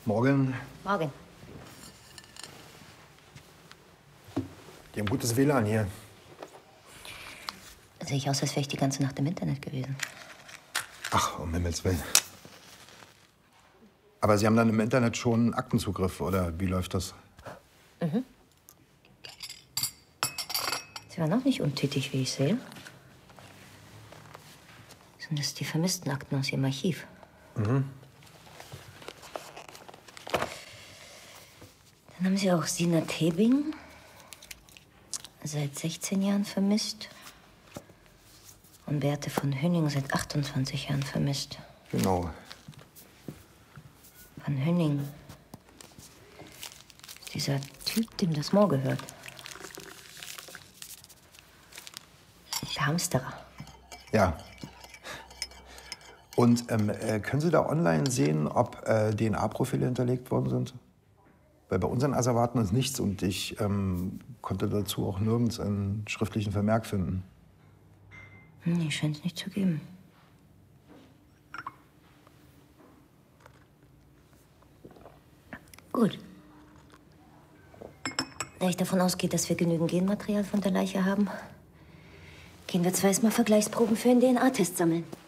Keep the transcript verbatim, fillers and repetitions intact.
Morgen. Morgen. Die haben gutes W L A N hier. Sehe ich aus, als wäre ich die ganze Nacht im Internet gewesen. Ach, um Himmels Willen. Aber Sie haben dann im Internet schon Aktenzugriff, oder wie läuft das? Mhm. Sie waren auch nicht untätig, wie ich sehe. Sind das die Vermisstenakten aus Ihrem Archiv? Mhm. Dann haben Sie auch Sina Tebing, seit sechzehn Jahren vermisst. Und Beate von Hünning seit achtundzwanzig Jahren vermisst. Genau. Von Hünning. Dieser Typ, dem das Moor gehört. Der Hamsterer. Ja. Und ähm, äh, können Sie da online sehen, ob äh, D N A-Profile hinterlegt worden sind? Weil bei unseren Asservaten ist nichts und ich ähm, konnte dazu auch nirgends einen schriftlichen Vermerk finden. Nee, scheint es nicht zu geben. Gut. Da ich davon ausgehe, dass wir genügend Genmaterial von der Leiche haben, gehen wir zwar erstmal Vergleichsproben für einen D N A-Test sammeln.